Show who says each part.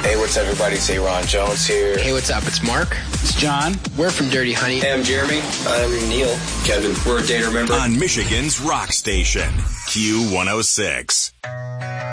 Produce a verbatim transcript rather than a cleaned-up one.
Speaker 1: Hey, what's up, everybody? It's Ron Jones here.
Speaker 2: Hey, what's up? It's Mark.
Speaker 3: It's John.
Speaker 2: We're from Dirty Honey.
Speaker 4: Hey, I'm Jeremy. I'm Neil.
Speaker 5: Kevin.
Speaker 4: We're a Data Member.
Speaker 6: On Michigan's Rock Station, Q one oh six.